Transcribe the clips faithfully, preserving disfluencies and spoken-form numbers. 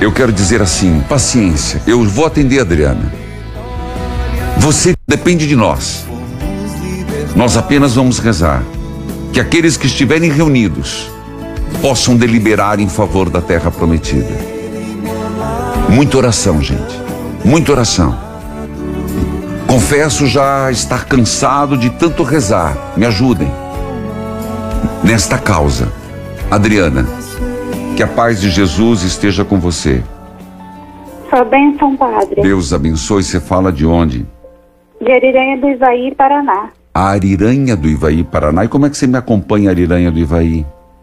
eu quero dizer assim, paciência. Eu vou atender a Adriana. Você depende de nós. Nós apenas vamos rezar. Que aqueles que estiverem reunidos possam deliberar em favor da terra prometida. Muita oração, gente. Muita oração. Confesso já estar cansado de tanto rezar. Me ajudem nesta causa. Adriana, que a paz de Jesus esteja com você. Sua bênção, padre. Deus abençoe. Você fala de onde? De Ariranha do Ivaí, Paraná. A Ariranha do Ivaí, Paraná. E como é que você me acompanha, Ariranha do Ivaí?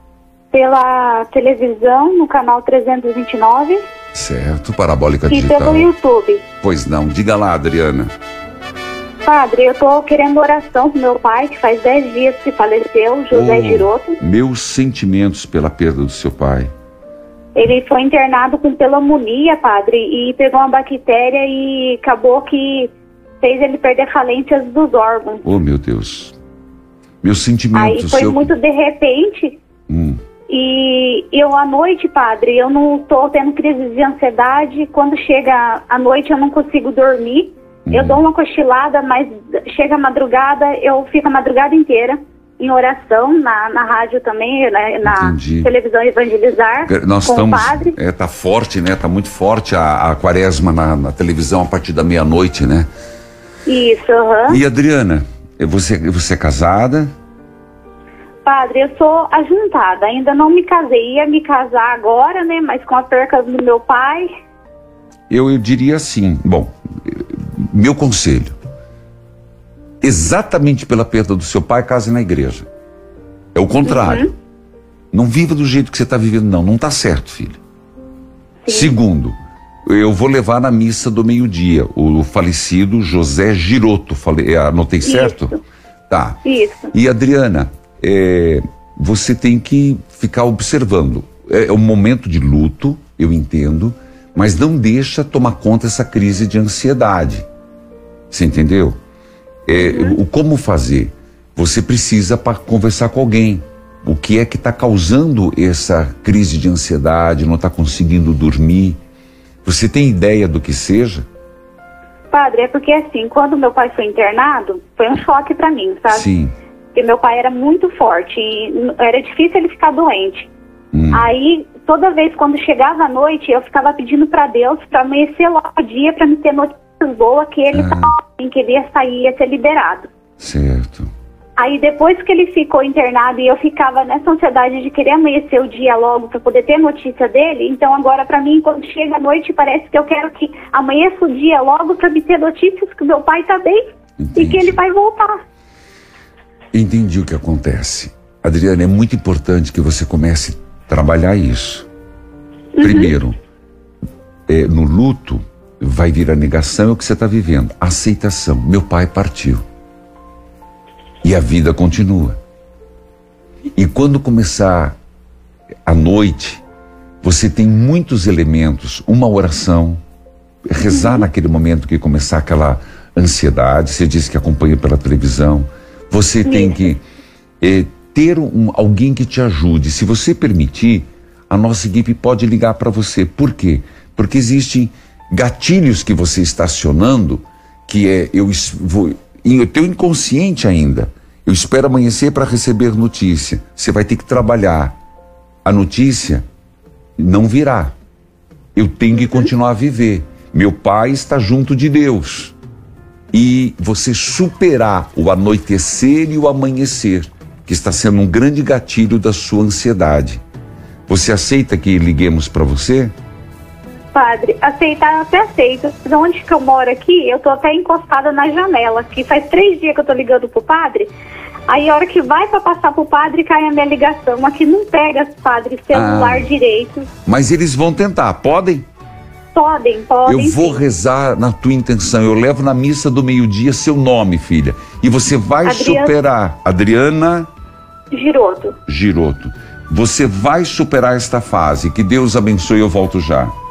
Pela televisão, no canal trezentos e vinte e nove. Certo, Parabólica e Digital. E pelo YouTube. Pois não, diga lá, Adriana. Padre, eu tô querendo oração pro meu pai, que faz dez dias que faleceu, José Oh, Giroto. Meus sentimentos pela perda do seu pai. Ele foi internado com pneumonia, padre, e pegou uma bactéria e acabou que fez ele perder falências dos órgãos. Oh, meu Deus. Meus sentimentos. Aí foi seu... muito de repente. Hum. E eu à noite, padre, eu não tô tendo crise de ansiedade. Quando chega à noite eu não consigo dormir. Hum. Eu dou uma cochilada, mas chega a madrugada, eu fico a madrugada inteira em oração, na, na rádio também, né, na Entendi. televisão Evangelizar. Nós com estamos, o padre. É, tá forte, né? Tá muito forte a, a quaresma na, na televisão a partir da meia-noite, né? Isso, aham. Uhum. E Adriana, você, você é casada? Padre, eu sou ajuntada, ainda não me casei, ia me casar agora, né, mas com a perca do meu pai. Eu, eu diria assim, bom, meu conselho, exatamente pela perda do seu pai, case na igreja. É o contrário. Uhum. Não viva do jeito que você está vivendo, não, não está certo, filho. Sim. Segundo, eu vou levar na missa do meio-dia o falecido José Giroto, falei, anotei certo? Isso. Tá. Isso. E Adriana, É, você tem que ficar observando. É, é um momento de luto, eu entendo, mas não deixa tomar conta essa crise de ansiedade. Você entendeu? É, uhum. o, como fazer? Você precisa para conversar com alguém. O que é que está causando essa crise de ansiedade? Não está conseguindo dormir? Você tem ideia do que seja? Padre, é porque assim, quando meu pai foi internado, foi um choque para mim, sabe? Sim. Porque meu pai era muito forte e era difícil ele ficar doente. Hum. Aí, toda vez quando chegava a noite, eu ficava pedindo para Deus para amanhecer logo o dia, para me ter notícias boas, que ele ah. em que ele ia sair, ia ser liberado. Certo. Aí, depois que ele ficou internado e eu ficava nessa ansiedade de querer amanhecer o dia logo para poder ter notícia dele, então agora para mim, quando chega a noite, parece que eu quero que amanheça o dia logo para me ter notícias que meu pai tá bem. Entendi. E que ele vai voltar. Entendi o que acontece. Adriana, é muito importante que você comece a trabalhar isso. Uhum. Primeiro, é, no luto, vai vir a negação, é o que você está vivendo. A aceitação. Meu pai partiu. E a vida continua. E quando começar a noite, você tem muitos elementos. Uma oração, rezar uhum. naquele momento que começar aquela ansiedade. Você disse que acompanha pela televisão. Você tem que é, ter um, alguém que te ajude. Se você permitir, a nossa equipe pode ligar para você. Por quê? Porque existem gatilhos que você está acionando, que é, eu vou, em teu inconsciente ainda, eu espero amanhecer para receber notícia. Você vai ter que trabalhar. A notícia não virá. Eu tenho que continuar a viver. Meu pai está junto de Deus. E você superar o anoitecer e o amanhecer, que está sendo um grande gatilho da sua ansiedade. Você aceita que liguemos para você? Padre, aceitar eu até aceito. Mas onde que eu moro aqui, eu tô até encostada na janela, que faz três dias que eu tô ligando pro padre. Aí a hora que vai para passar pro padre, cai a minha ligação. Aqui não pega, padre, celular ah, direito. Mas eles vão tentar, podem? Podem, podem. Eu vou sim. rezar na tua intenção. Eu levo na missa do meio-dia seu nome, filha. E você vai Adriana... superar. Adriana Giroto. Giroto. Você vai superar esta fase. Que Deus abençoe, eu volto já.